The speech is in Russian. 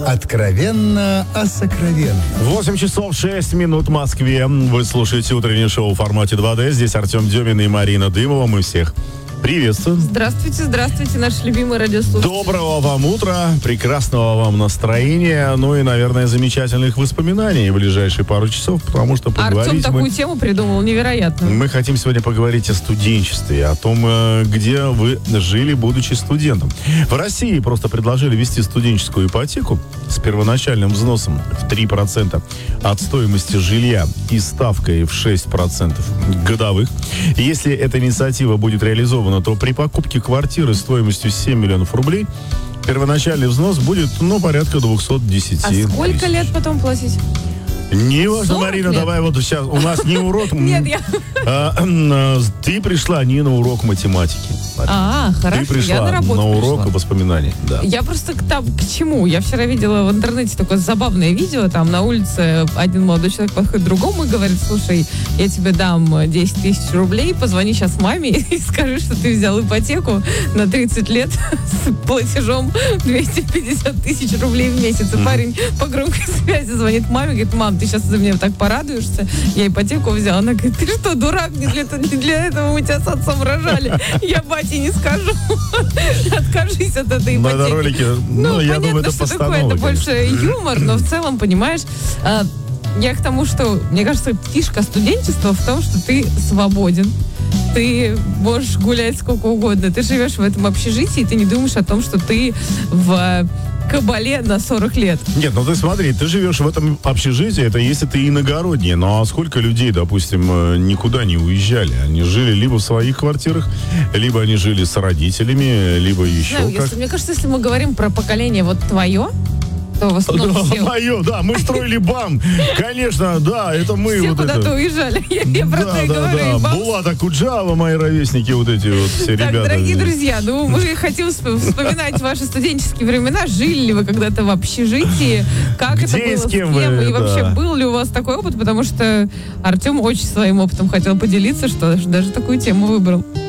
Откровенно о сокровенном. 8 часов 6 минут в Москве. Вы слушаете утреннее шоу в формате 2D. Здесь Артем Демин и Марина Дымова. Мы всех приветствуем. Здравствуйте, здравствуйте, наши любимые радиослушатели. Доброго вам утра, прекрасного вам настроения, ну и, наверное, замечательных воспоминаний в ближайшие пару часов, потому что поговорить Артем такую тему придумал, невероятно. Мы хотим сегодня поговорить о студенчестве, о том, где вы жили, будучи студентом. В России просто предложили ввести студенческую ипотеку с первоначальным взносом в 3% от стоимости жилья и ставкой в 6% годовых. Если эта инициатива будет реализована, то при покупке квартиры стоимостью 7 миллионов рублей первоначальный взнос будет, порядка 210 тысяч. А сколько лет потом платить? Не важно, Марина, лет? давай вот сейчас. У нас не урок. Нет, Ты пришла не на урок математики. Хорошо, Ты пришла я на работу на урок пришла. воспоминаний. Да. Я просто к чему? Я вчера видела в интернете такое забавное видео, там на улице один молодой человек подходит к другому и говорит: слушай, я тебе дам 10 тысяч рублей, позвони сейчас маме и скажи, что ты взял ипотеку на 30 лет с платежом 250 тысяч рублей в месяц. И парень по громкой связи звонит маме, говорит: мам, ты сейчас за меня так порадуешься, я ипотеку взял. Она говорит: ты что, дурак, не для этого мы тебя с отцом рожали. Я бате не скажу. Откажись от этой ипотеки. На ролике, я понятно, думаю, это что постанова. такое, это больше юмор, но в целом, понимаешь, я к тому, что, мне кажется, фишка студенчества в том, что ты свободен. Ты можешь гулять сколько угодно. Ты живешь в этом общежитии, и ты не думаешь о том, что ты в кабале на 40 лет. Нет, ты смотри, ты живешь в этом общежитии, это если ты иногородний. Ну а сколько людей, допустим, никуда не уезжали? Они жили либо в своих квартирах, либо они жили с родителями, либо еще Мне кажется, если мы говорим про поколение вот твое, то в основном все... Мое, да, мы строили БАМ. Конечно, да, это мы. Все вот куда-то это. уезжали. Я про это и говорю. Да. Булата Куджава, мои ровесники, вот эти вот все так, ребята. дорогие друзья, мы хотим вспоминать ваши студенческие времена. Жили ли вы когда-то в общежитии? Как Где это было? с кем вы, И вообще, да. был ли у вас такой опыт? Потому что Артем очень своим опытом хотел поделиться, что даже такую тему выбрал.